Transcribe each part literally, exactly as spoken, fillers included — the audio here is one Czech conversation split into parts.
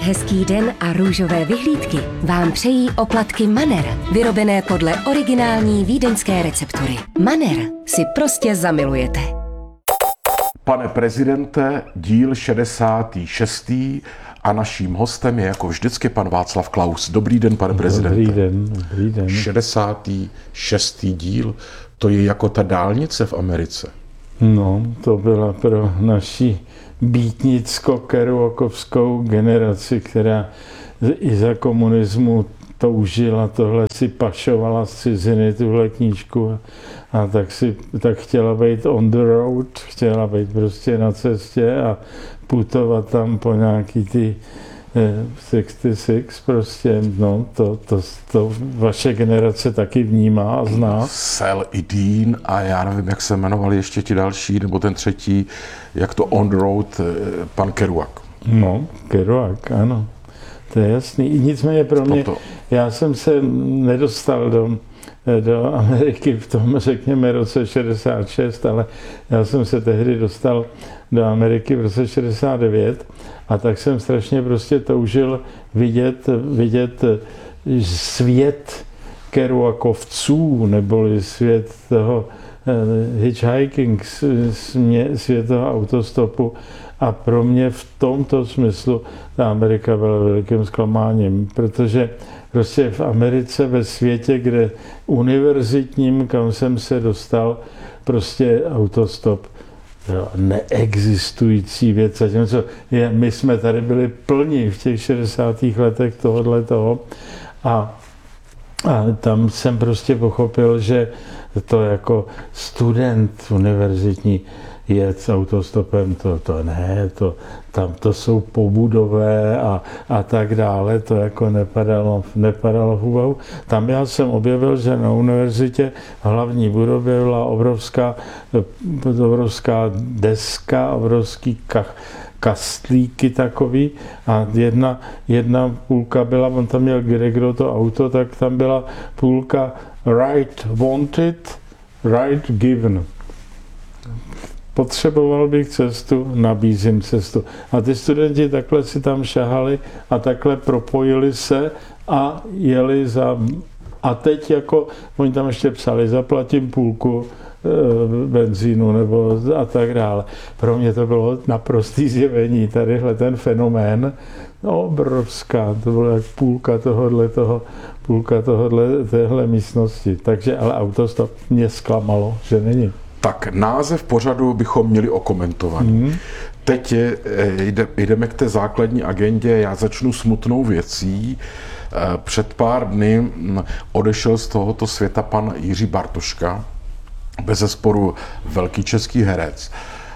Hezký den a růžové vyhlídky vám přejí oplatky Manner, vyrobené podle originální vídeňské receptury. Manner si prostě zamilujete. Pane prezidente, díl šedesátý šestý a naším hostem je jako vždycky pan Václav Klaus. Dobrý den, pane prezidente. Dobrý den, dobrý den. šedesátý šestý díl, to je jako ta dálnice v Americe. No, to byla pro naši býtnicko-kerouakovskou generaci, která i za komunismu toužila, tohle si pašovala z ciziny, tuhle knížku, a, a tak si tak chtěla být on the road, chtěla být prostě na cestě a putovat tam po nějaký ty eh, šedesát šest, prostě, no, to, to, to vaše generace taky vnímá a zná. Sel i Dean a já nevím, jak se jmenovali ještě ti další, nebo ten třetí, jak to on the road, pan Kerouac. No, Kerouac, ano. To je jasný. Nicméně pro mě, Toto. já jsem se nedostal do, do Ameriky v tom, řekněme, roce šedesát šest, ale já jsem se tehdy dostal do Ameriky v roce šedesát devět a tak jsem strašně prostě toužil vidět, vidět svět Kerouakovců, neboli svět toho hitchhiking, svět toho autostopu. A pro mě v tomto smyslu ta Amerika byla velikým zklamáním, protože prostě v Americe, ve světě, kde univerzitním, kam jsem se dostal, prostě autostop, jo, neexistující věc. Zatímco je, my jsme tady byli plní v těch šedesátých letech tohohle toho a, a tam jsem prostě pochopil, že to jako student univerzitní jet s autostopem, to, to ne, to, tam to jsou pobudové a, a tak dále, to jako nepadalo, nepadalo v úvahu. Tam já jsem objevil, že na univerzitě v hlavní budově byla obrovská, obrovská deska, obrovský kach, kastlíky takový a jedna, jedna půlka byla, on tam měl kdekdo to auto, tak tam byla půlka right wanted, right given. Potřeboval bych cestu, nabízím cestu. A ty studenti takhle si tam šahali a takhle propojili se a jeli za... A teď jako, oni tam ještě psali, zaplatím půlku e, benzínu nebo a tak dále. Pro mě to bylo naprostý zjevení, tadyhle ten fenomén, no, obrovská, to bylo jak půlka tohodle toho, půlka tohodle, téhle místnosti. Takže, ale autostop mě zklamalo, že není. Tak název pořadu bychom měli okomentovaný. Mm. Teď je, jde, jdeme k té základní agendě, já začnu smutnou věcí. Před pár dny odešel z tohoto světa pan Jiří Bartoška, bezesporu velký český herec.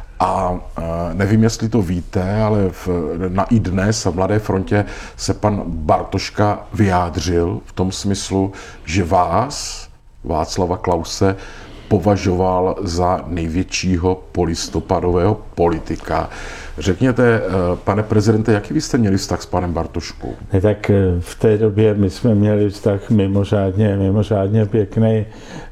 A nevím, jestli to víte, ale v, na iDnes a v Mladé frontě se pan Bartoška vyjádřil v tom smyslu, že vás, Václava Klause, považoval za největšíího polistopadového politika. Řekněte, pane prezidente, jaký vy jste měli vztah s panem Bartoškou? Ne, tak v té době my jsme měli vztah mimořádně, mimořádně pěkný.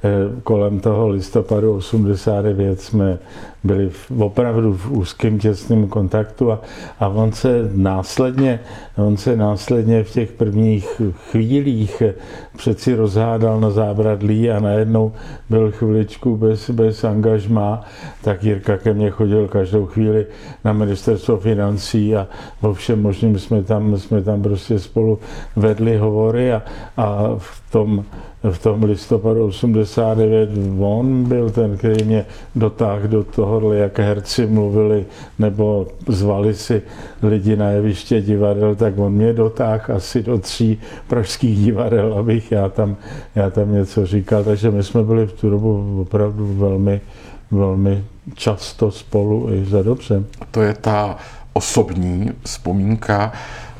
Kolem toho listopadu osmdesát devět jsme byli opravdu v úzkém těsném kontaktu a, a on se následně, on se následně v těch prvních chvílích přeci rozhádal na zábradlí a najednou byl chviličku bez, bez angažmá, tak Jirka ke mně chodil každou chvíli na ministerstvo financí a vo všem možným jsme tam, jsme tam prostě spolu vedli hovory a, a v tom v tom listopadu osmdesát devět on byl ten, který mě dotáhl do tohohle, jak herci mluvili nebo zvali si lidi na jeviště divadel, tak on mě dotáhl asi do tří pražských divadel, abych já tam, já tam něco říkal, takže my jsme byli v tu dobu opravdu velmi, velmi často spolu i za dobře. To je ta osobní vzpomínka.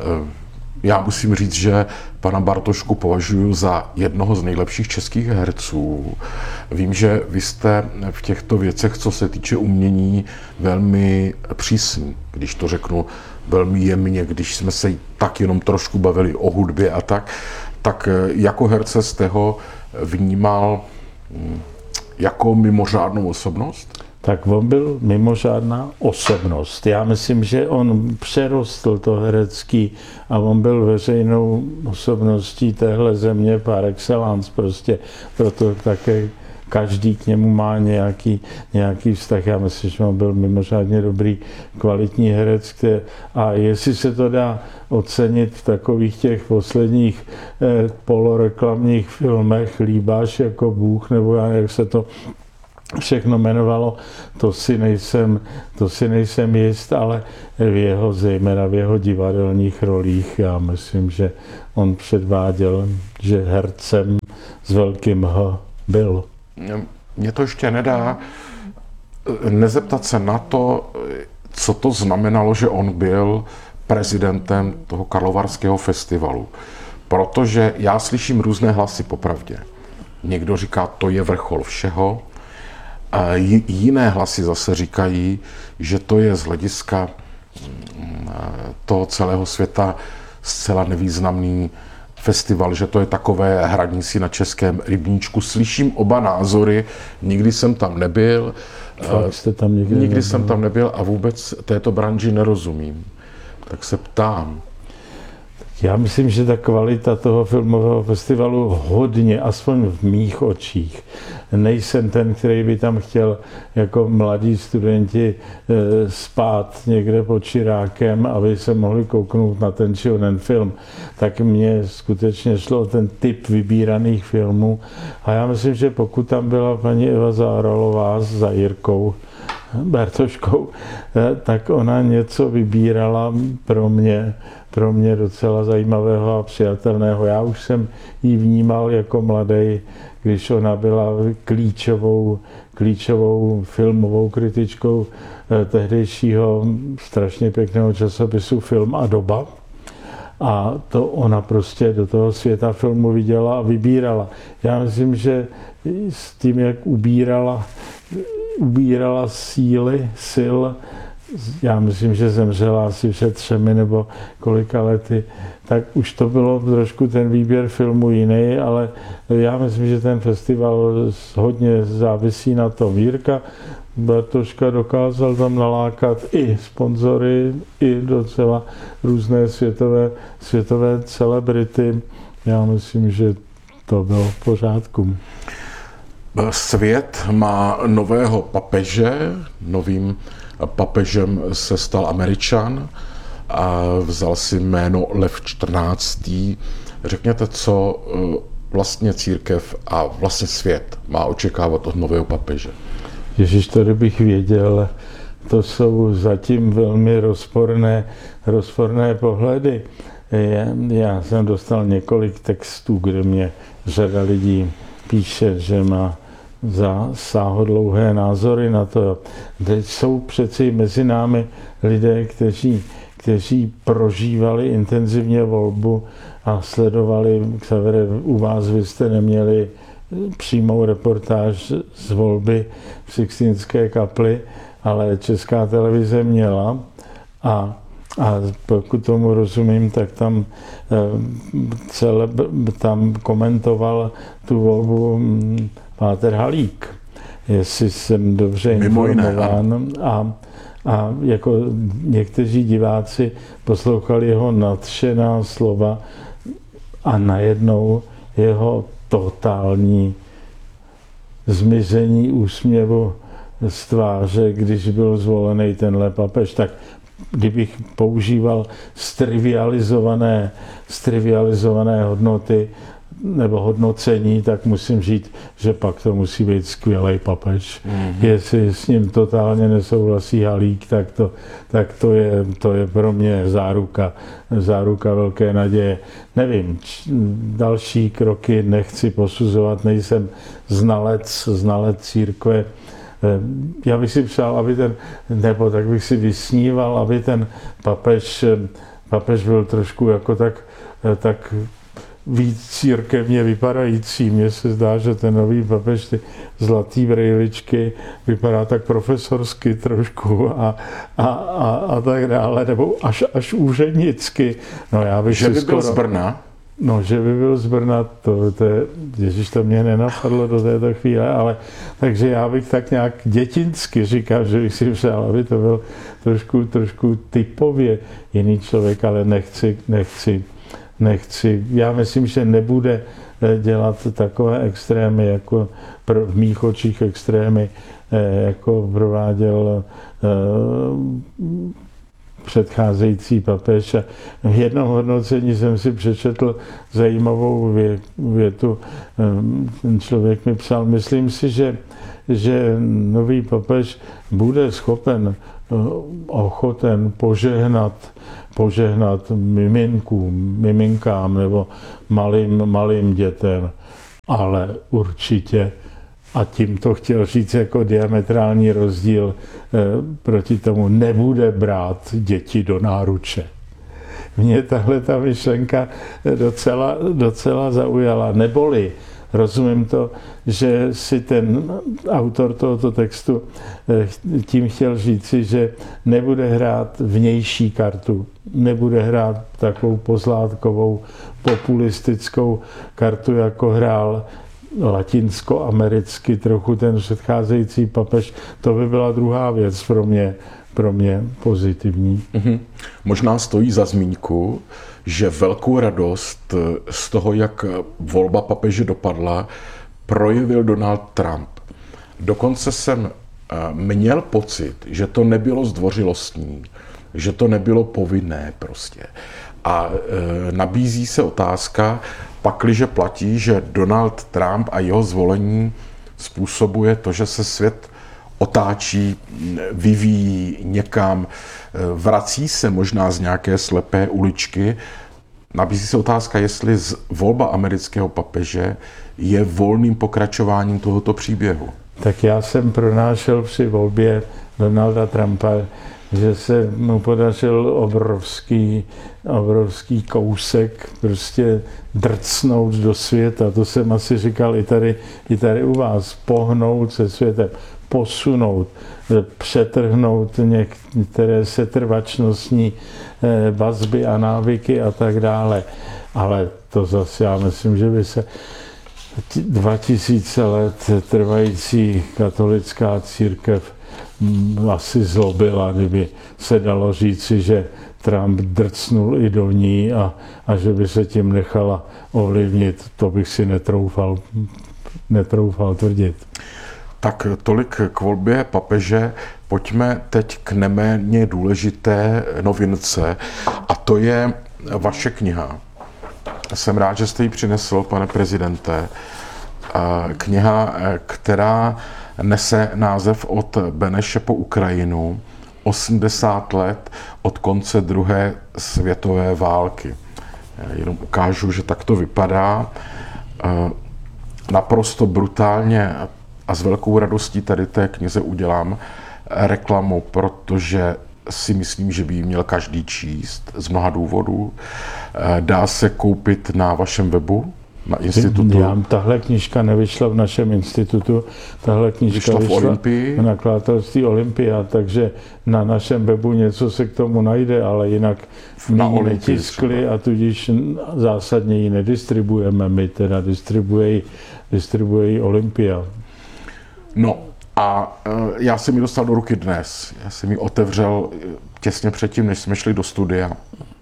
Já musím říct, že pana Bartošku považuji za jednoho z nejlepších českých herců. Vím, že vy jste v těchto věcech, co se týče umění, velmi přísný, když to řeknu velmi jemně, když jsme se tak jenom trošku bavili o hudbě a tak, tak jako herce jste ho vnímal jako mimořádnou osobnost? tak on byl mimořádná osobnost. Já myslím, že on přerostl to herecký a on byl veřejnou osobností téhle země par excellence prostě, proto také každý k němu má nějaký, nějaký vztah. Já myslím, že on byl mimořádně dobrý, kvalitní herec. Který, a jestli se to dá ocenit v takových těch posledních eh, poloreklamních filmech, Líbáš jako Bůh, nebo jak se to všechno jmenovalo, to si nejsem, to si nejsem jist, ale v jeho, zejména v jeho divadelních rolích, já myslím, že on předváděl, že hercem s velkým H byl. Mně to ještě nedá nezeptat se na to, co to znamenalo, že on byl prezidentem toho Karlovarského festivalu. Protože já slyším různé hlasy popravdě. Někdo říká, to je vrchol všeho, a jiné hlasy zase říkají, že to je z hlediska toho celého světa zcela nevýznamný festival, že to je takové hraní si na českém rybníčku. Slyším oba názory, nikdy jsem tam nebyl. Fakt jste tam nikdy nikdy nebyl. jsem tam nebyl a vůbec této branži nerozumím. Tak se ptám. Já myslím, že ta kvalita toho filmového festivalu hodně, aspoň v mých očích. Nejsem ten, který by tam chtěl jako mladí studenti spát někde pod čirákem, aby se mohli kouknout na ten či onen film. Tak mně skutečně šlo o ten typ vybíraných filmů. A já myslím, že pokud tam byla paní Eva Záralová za Jirkou Bartoškou, tak ona něco vybírala pro mě, pro mě docela zajímavého a přijatelného. Já už jsem ji vnímal jako mladý, když ona byla klíčovou, klíčovou filmovou kritičkou tehdejšího strašně pěkného časopisu Film a doba. A to ona prostě do toho světa filmu viděla a vybírala. Já myslím, že s tím, jak ubírala, ubírala síly, sil, já myslím, že zemřela asi před třemi nebo kolika lety, tak už to bylo trošku ten výběr filmu jiný, ale já myslím, že ten festival hodně závisí na tom. Jirka Bartoška dokázal tam nalákat i sponzory, i docela různé světové, světové celebrity. Já myslím, že to bylo v pořádku. Svět má nového papeže, novým papežem se stal Američan a vzal si jméno Lev čtrnáctý. Řekněte, co vlastně církev a vlastně svět má očekávat od nového papeže? Ježíš, to kdybych věděl, to jsou zatím velmi rozporné, rozporné pohledy. Já jsem dostal několik textů, kde mě řada lidí píše, že má za sáhodlouhé názory na to. Teď jsou přeci mezi námi lidé, kteří, kteří prožívali intenzivně volbu a sledovali, Xavere, u vás vy jste neměli přímou reportáž z volby v Sixtínské kapli, ale Česká televize měla a A pokud tomu rozumím, tak tam, celé, tam komentoval tu volbu páter Halík, jestli jsem dobře informován. A, a jako někteří diváci poslouchali jeho nadšená slova a najednou jeho totální zmizení úsměvu z tváře, když byl zvolený tenhle papež, tak kdybych používal strivializované, strivializované hodnoty nebo hodnocení, tak musím říct, že pak to musí být skvělý papež. Mm-hmm. Jestli s ním totálně nesouhlasí Halík, tak to, tak to, je, to je pro mě záruka, záruka velké naděje. Nevím, další kroky nechci posuzovat, nejsem znalec, znalec církve. Já bych si přál, aby ten, nebo tak bych si vysníval, aby ten papež, papež byl trošku jako tak, tak víc církevně vypadající. Mně se zdá, že ten nový papež, ty zlatý brejličky, vypadá tak profesorsky trošku a, a, a, a tak dále, nebo až, až úřednicky. No, já bych že si by byl skoro... z Brna? No, že by byl z Brna, to, to je, ježiš, to mě nenapadlo do této chvíle, ale takže já bych tak nějak dětinsky říkal, že bych si přál, aby to byl trošku, trošku typově jiný člověk, ale nechci, nechci, nechci. Já myslím, že nebude dělat takové extrémy, jako v mých očích extrémy, jako prováděl předcházející papež. A v jednom hodnocení jsem si přečetl zajímavou větu. Ten člověk mi psal, myslím si, že, že nový papež bude schopen, ochoten požehnat, požehnat miminkům, miminkám nebo malým, malým dětem, ale určitě, a tím to chtěl říct jako diametrální rozdíl proti tomu, nebude brát děti do náruče. Mě tahle ta myšlenka docela, docela zaujala. Neboli, rozumím to, že si ten autor tohoto textu tím chtěl říci, že nebude hrát vnější kartu, nebude hrát takovou pozlátkovou populistickou kartu, jako hrál latinsko-americky trochu ten předcházející papež. To by byla druhá věc pro mě, pro mě pozitivní. Mm-hmm. Možná stojí za zmínku, že velkou radost z toho, jak volba papeže dopadla, projevil Donald Trump. Dokonce jsem měl pocit, že to nebylo zdvořilostní, že to nebylo povinné prostě. A e, nabízí se otázka, pakliže platí, že Donald Trump a jeho zvolení způsobuje to, že se svět otáčí, vyvíjí někam, vrací se možná z nějaké slepé uličky. Nabízí se otázka, jestli volba amerického papeže je volným pokračováním tohoto příběhu. Tak já jsem pronášel při volbě Donalda Trumpa, že se mu podařil obrovský, obrovský kousek prostě drcnout do světa. To jsem asi říkal i tady, i tady u vás. Pohnout se světem, posunout, přetrhnout některé setrvačnostní vazby a návyky a tak dále. Ale to zase já myslím, že by se dva tisíce let trvající katolická církev asi zlobila, kdyby se dalo říci, že Trump drcnul i do ní a, a že by se tím nechala ovlivnit, to bych si netroufal, netroufal tvrdit. Tak tolik k volbě papeže. Pojďme teď k neméně důležité novince, a to je vaše kniha. Jsem rád, že jste ji přinesl, pane prezidente. Kniha, která nese název Od Beneše po Ukrajinu, osmdesát let od konce druhé světové války. Jenom ukážu, že tak to vypadá. Naprosto brutálně a s velkou radostí tady té knize udělám reklamu, protože si myslím, že by ji měl každý číst z mnoha důvodů. Dá se koupit na vašem webu, na institutu? Já, tahle knížka nevyšla v našem institutu, tahle knížka vyšla, vyšla v nakladatelství Olympia, takže na našem webu něco se k tomu najde, ale jinak my ji netiskli a tudíž zásadně ji nedistribuujeme, my teda distribuuje, distribuuje Olympia. No a já jsem ji dostal do ruky dnes. Já jsem ji otevřel těsně předtím, než jsme šli do studia.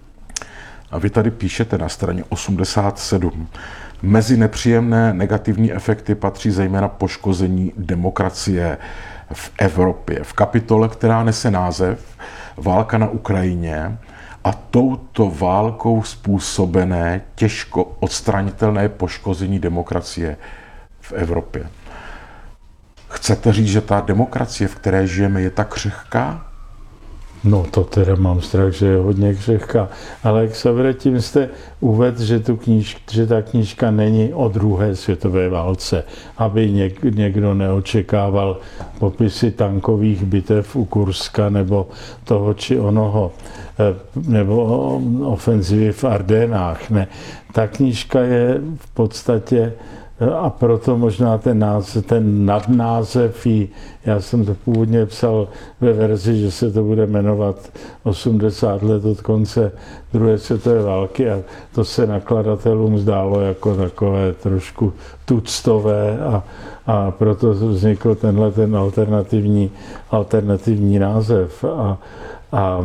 A vy tady píšete na straně osmdesát sedm. Mezi nepříjemné negativní efekty patří zejména poškození demokracie v Evropě. V kapitole, která nese název Válka na Ukrajině a touto válkou způsobené těžko odstranitelné poškození demokracie v Evropě. Chcete říct, že ta demokracie, v které žijeme, je tak křehká? No to teda mám strach, že je hodně křehká. Ale jak se vrátím, jste uvedl, že, tu kníž, že ta knížka není o druhé světové válce, aby něk, někdo neočekával popisy tankových bitev u Kurska nebo toho či onoho, nebo ofenzivy v Ardenách. Ne. Ta knížka je v podstatě a proto možná ten, název, ten nadnázev, já jsem to původně psal ve verzi, že se to bude jmenovat osmdesát let od konce druhé světové války a to se nakladatelům zdálo jako takové trošku tuctové a, a proto vznikl tenhle ten alternativní, alternativní název. A, a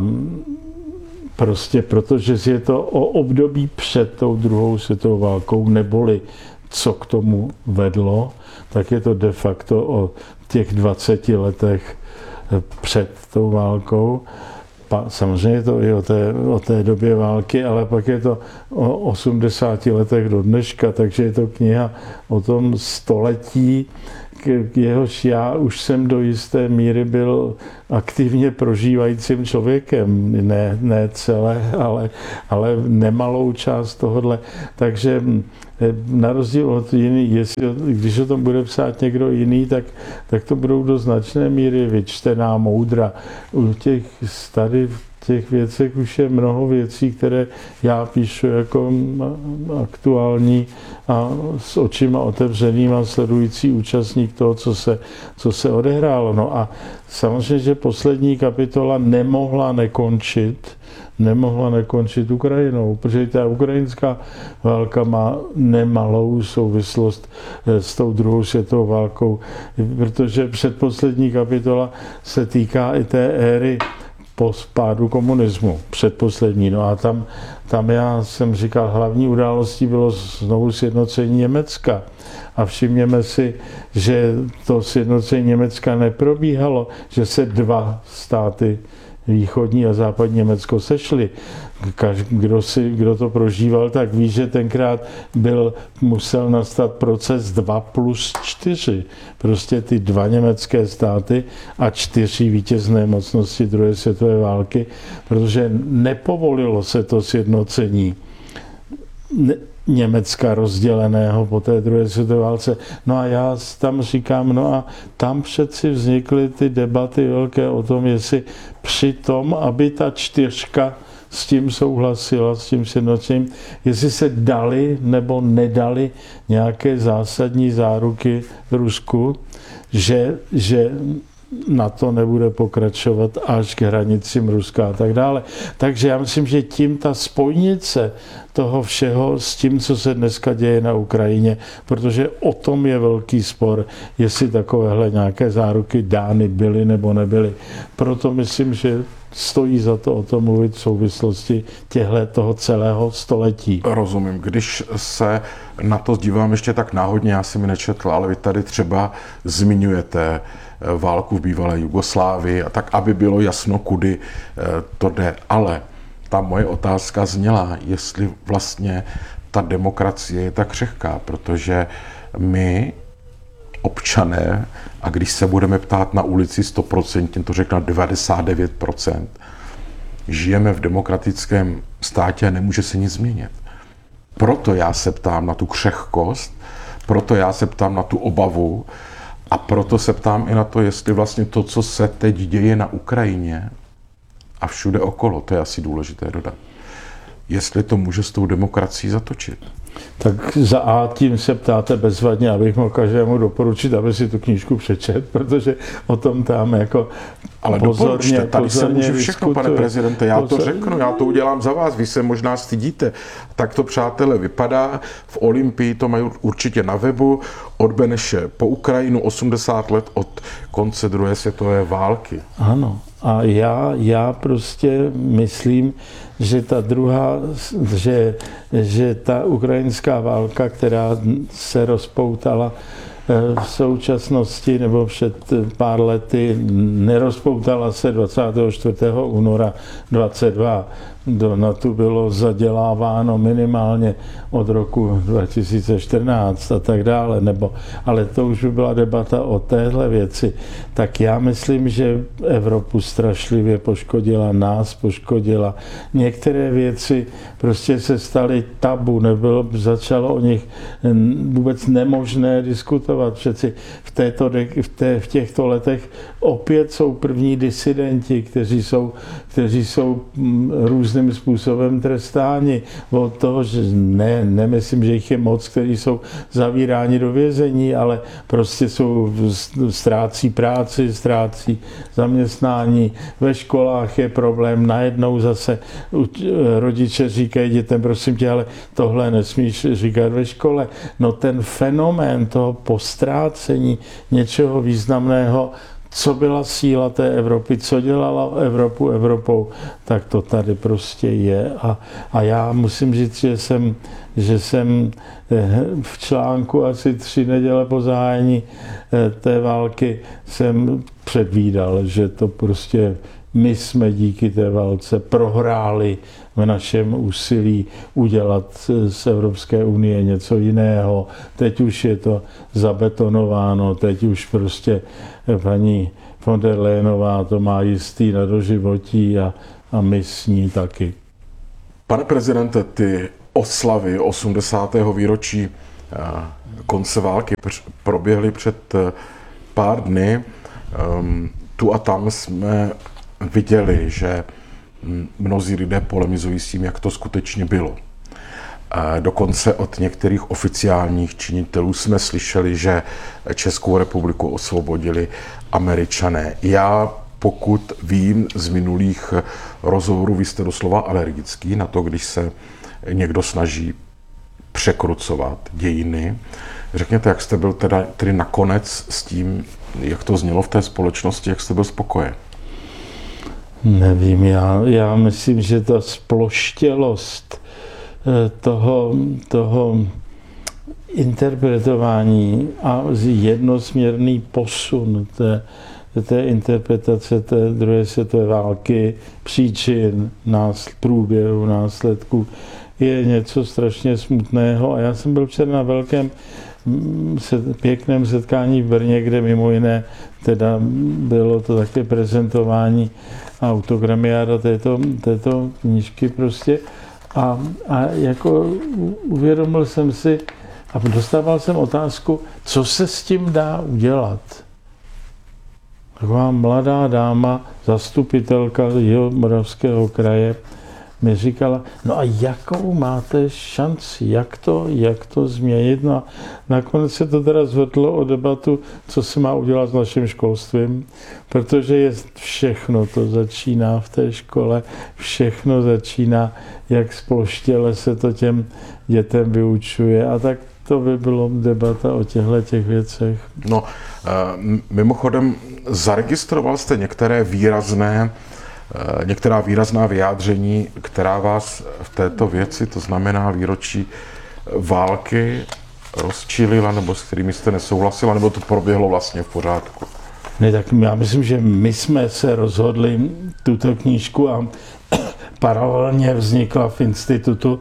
prostě protože je to o období před tou druhou světovou válkou, neboli co k tomu vedlo, tak je to de facto o těch dvaceti letech před tou válkou. Pa, samozřejmě je to i o té, o té době války, ale pak je to o osmdesáti letech do dneška, takže je to kniha o tom století, k jehož já už jsem do jisté míry byl aktivně prožívajícím člověkem. Ne, ne celé, ale, ale nemalou část tohohle. Takže na rozdíl od jiných, jestli, když o tom bude psát někdo jiný, tak, tak to budou do značné míry vyčtená moudra. U těch tady v těch věcech už je mnoho věcí, které já píšu jako aktuální a s očima otevřenýma sledující účastník toho, co se, co se odehrálo. No a samozřejmě, že poslední kapitola nemohla nekončit, nemohla nekončit Ukrajinou, protože ta ukrajinská válka má nemalou souvislost s tou druhou světovou válkou, protože předposlední kapitola se týká i té éry po spádu komunismu, předposlední. No a tam, tam já jsem říkal, hlavní událostí bylo znovu sjednocení Německa. A všimněme si, že to sjednocení Německa neprobíhalo, že se dva státy, východní a západní Německo, sešli. Kdo, si, kdo to prožíval, tak ví, že tenkrát byl, musel nastat proces dva plus čtyři. Prostě ty dva německé státy a čtyři vítězné mocnosti druhé světové války, protože nepovolilo se to sjednocení Německa rozděleného po té druhé světové válce. No a já tam říkám, no a tam přeci vznikly ty debaty velké o tom, jestli při tom, aby ta čtyřka s tím souhlasila, s tím sjednocením, jestli se dali nebo nedali nějaké zásadní záruky Rusku, že, že na to nebude pokračovat až k hranicím Ruska a tak dále. Takže já myslím, že tím ta spojnice toho všeho s tím, co se dneska děje na Ukrajině, protože o tom je velký spor, jestli takovéhle nějaké záruky dány byly nebo nebyly. Proto myslím, že stojí za to o tom mluvit v souvislosti těhle toho celého století. Rozumím. Když se na to dívám ještě tak náhodně, já jsem mi nečetl, ale vy tady třeba zmiňujete válku v bývalé Jugoslávii, a tak, aby bylo jasno, kudy to jde. Ale ta moje otázka zněla, jestli vlastně ta demokracie je tak křehká, protože my, občané, a když se budeme ptát na ulici sto procent, to řekne devadesát devět procent, žijeme v demokratickém státě a nemůže se nic změnit. Proto já se ptám na tu křehkost, proto já se ptám na tu obavu a proto se ptám i na to, jestli vlastně to, co se teď děje na Ukrajině a všude okolo, to je asi důležité dodat, jestli to může s tou demokracií zatočit. Tak za A tím se ptáte bezvadně, abych mohl každému doporučit, aby si tu knížku přečet, protože o tom tam jako ale pozorně, tady se může všechno, diskutuje. Pane prezidente, já Pozor... to řeknu, já to udělám za vás, vy se možná stydíte. Tak to, přátelé, vypadá, v Olympii to mají určitě na webu, od Beneše po Ukrajinu, osmdesát let od konce druhé světové války. Ano. A já, já prostě myslím, že ta druhá, že, že ta ukrajinská válka, která se rozpoutala v současnosti nebo před pár lety, nerozpoutala se dvacátého čtvrtého února dvacet dva. Do NATO bylo zaděláváno minimálně od roku dva tisíce čtrnáct a tak dále, nebo, ale to už by byla debata o téhle věci. Tak já myslím, že Evropu strašlivě poškodila, nás poškodila. Některé věci prostě se staly tabu, nebylo, začalo o nich vůbec nemožné diskutovat. respektovat. Přeci v, této, v, té, v těchto letech opět jsou první disidenti, kteří jsou, kteří jsou různým způsobem trestáni. Od toho, že ne, nemyslím, že jich je moc, kteří jsou zavíráni do vězení, ale prostě jsou, ztrácí práci, ztrácí zaměstnání. Ve školách je problém, najednou zase rodiče říkají dětem, prosím tě, ale tohle nesmíš říkat ve škole. No ten fenomén toho postrácení něčeho významného, co byla síla té Evropy, co dělala Evropu Evropou, tak to tady prostě je. A, a já musím říct, že jsem, že jsem v článku asi tři neděle po zahájení té války jsem předvídal, že to prostě my jsme díky té válce prohráli v našem úsilí udělat z Evropské unie něco jiného. Teď už je to zabetonováno, teď už prostě paní von der Leyenová to má jistý na doživotí a, a my s ní taky. Pane prezidente, ty oslavy osmdesátého výročí konce války proběhly před pár dny. Tu a tam jsme viděli, že mnozí lidé polemizují s tím, jak to skutečně bylo. Dokonce od některých oficiálních činitelů jsme slyšeli, že Českou republiku osvobodili Američané. Já, pokud vím z minulých rozhovorů, vy jste doslova alergický na to, když se někdo snaží překrucovat dějiny. Řekněte, jak jste byl teda, tedy nakonec s tím, jak to znělo v té společnosti, jak jste byl spokojen? Nevím, já, já myslím, že ta sploštělost toho, toho interpretování a jednosměrný posun té, té interpretace té druhé světové války, příčin, nás, průběhu, následků, je něco strašně smutného. A já jsem byl včera na velkém pěkném setkání v Brně, kde mimo jiné teda bylo to také prezentování autogramiáda této, této knížky prostě. A, a jako uvědomil jsem si a dostával jsem otázku, co se s tím dá udělat. Taková mladá dáma, zastupitelka Jihomoravského kraje, mi říkala, no a jakou máte šanci, jak to, jak to změnit. No a nakonec se to teda zvedlo o debatu, co se má udělat s naším školstvím, protože je všechno to začíná v té škole, všechno začíná, jak sploštěle se to těm dětem vyučuje a tak to by bylo debata o těchto těch věcech. No, mimochodem, zaregistroval jste některé výrazné některá výrazná vyjádření, která vás v této věci, to znamená výročí války, rozčilila, nebo s kterými jste nesouhlasila, nebo to proběhlo vlastně v pořádku? Ne, tak já myslím, že my jsme se rozhodli tuto knížku a paralelně vznikla v institutu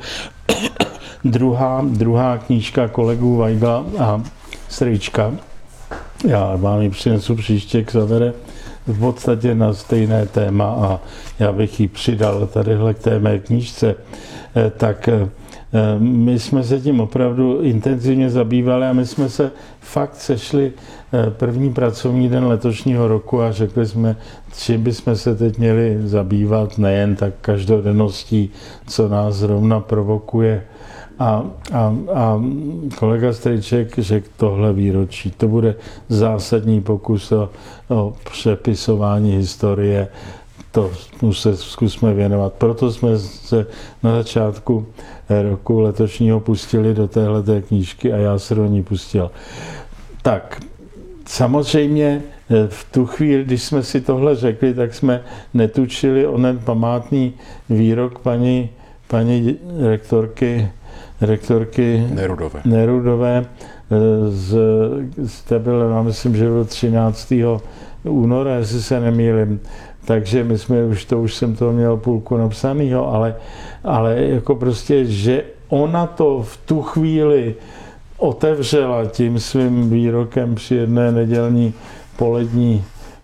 druhá, druhá knížka kolegů Weigla a Strýčka. Já vám ji přinesu příště k Zavere, v podstatě na stejné téma a já bych ji přidal tadyhle k té mé knížce, tak my jsme se tím opravdu intenzivně zabývali a my jsme se fakt sešli první pracovní den letošního roku a řekli jsme, čím bychom se teď měli zabývat, nejen tak každodenností, co nás zrovna provokuje. A, a, a kolega Strýček řekl tohle výročí. To bude zásadní pokus o, o přepisování historie. To se zkusme věnovat. Proto jsme se na začátku roku letošního pustili do téhleté knížky a já se do ní pustil. Tak, samozřejmě v tu chvíli, když jsme si tohle řekli, tak jsme netučili onen památný výrok paní, paní rektorky rektorky Nerudové. Nerudové z, z Tebile, já myslím, že byl třináctého února, jestli se nemýlím. Takže my jsme už to, už jsem to měl půlku napsanýho, ale, ale jako prostě, že ona to v tu chvíli otevřela tím svým výrokem při jedné nedělní polední,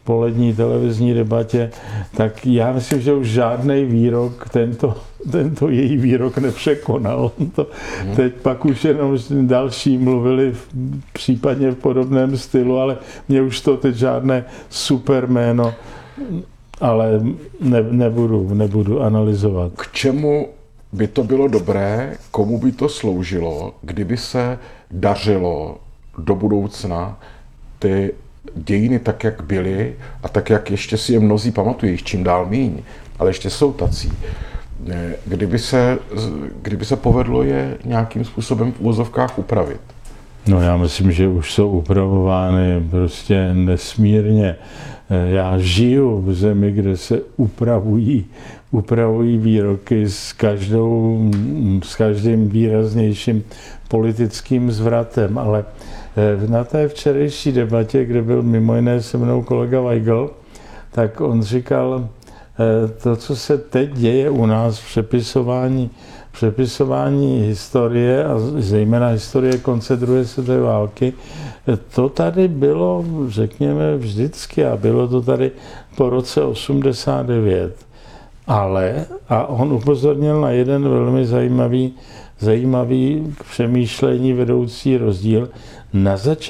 polední televizní debatě, tak já myslím, že už žádný výrok tento, tento její výrok nepřekonal. To, teď pak už jenom další mluvili v, případně v podobném stylu, ale mě už to teď žádné superméno, ale ne, nebudu, nebudu analyzovat. K čemu by to bylo dobré, komu by to sloužilo, kdyby se dařilo do budoucna ty dějiny tak, jak byly a tak, jak ještě si je mnozí pamatují, čím dál míň, ale ještě jsou tací. Kdyby se, kdyby se povedlo je nějakým způsobem v úvozovkách upravit. No já myslím, že už jsou upravovány prostě nesmírně. Já žiju v zemi, kde se upravují, upravují výroky s, každou, s každým výraznějším politickým zvratem, ale na té včerejší debatě, kde byl mimo jiné se mnou kolega Weigl, tak on říkal, to, co se teď děje u nás v přepisování, přepisování historie a zejména historie konce druhé světové války, to tady bylo, řekněme, vždycky a bylo to tady po roce osmdesát devět. Ale, a on upozornil na jeden velmi zajímavý, zajímavý k přemýšlení vedoucí rozdíl, na začátku